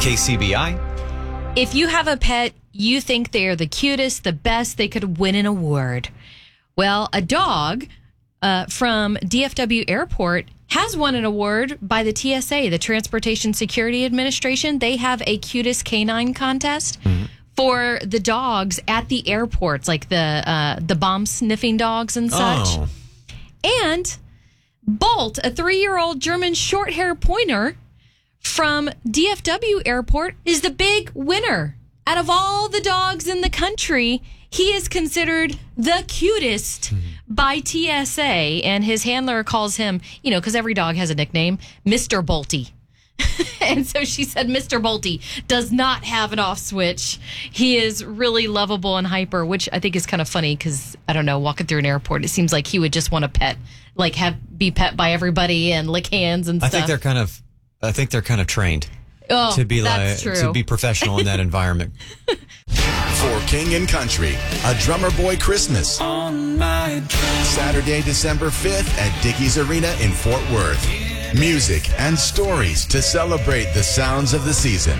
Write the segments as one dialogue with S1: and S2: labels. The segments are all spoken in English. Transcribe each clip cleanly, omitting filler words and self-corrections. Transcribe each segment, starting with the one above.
S1: KCBI.
S2: If you have a pet, you think they are the cutest, the best, they could win an award. Well, a dog from DFW Airport has won an award by the TSA, the Transportation Security Administration. They have a cutest canine contest for the dogs at the airports, like the bomb sniffing dogs and such.
S1: Oh.
S2: And Bolt, a 3-year-old German short hair pointer from DFW Airport, is the big winner. Out of all the dogs in the country, he is considered the cutest by TSA, and his handler calls him, because every dog has a nickname, Mr. Bolty. And so she said Mr. Bolty does not have an off switch. He is really lovable and hyper, which I think is kind of funny because, I don't know, walking through an airport, it seems like he would just want to pet, like be pet by everybody and lick hands and stuff.
S1: I think they're kind of trained to be to be professional in that environment.
S3: For King and Country, a Drummer Boy Christmas. Saturday, December 5th at Dickies Arena in Fort Worth. Music and stories to celebrate the sounds of the season.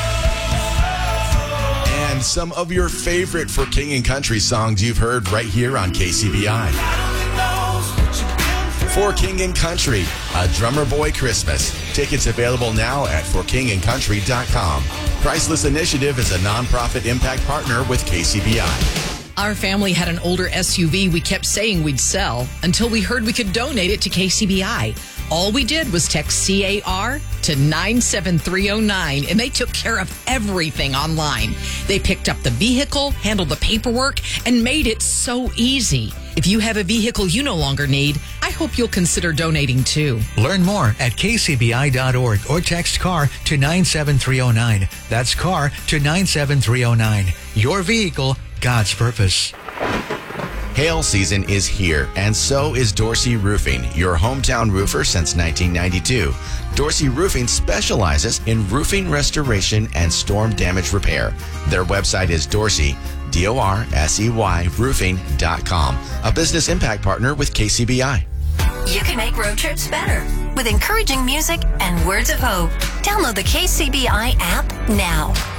S3: And some of your favorite For King and Country songs you've heard right here on KCBI. For King and Country, a Drummer Boy Christmas. Tickets available now at forkingandcountry.com. Priceless Initiative is a nonprofit impact partner with KCBI.
S4: Our family had an older SUV we kept saying we'd sell until we heard we could donate it to KCBI. All we did was text CAR to 97309, and they took care of everything online. They picked up the vehicle, handled the paperwork, and made it so easy. If you have a vehicle you no longer need, I hope you'll consider donating too.
S5: Learn more at kcbi.org or text CAR to 97309. That's CAR to 97309. Your vehicle, God's purpose.
S3: Hail season is here, and so is Dorsey Roofing, your hometown roofer since 1992. Dorsey Roofing specializes in roofing restoration and storm damage repair. Their website is Dorsey, D-O-R-S-E-Y, roofing.com, a business impact partner with KCBI.
S6: You can make road trips better with encouraging music and words of hope. Download the KCBI app now.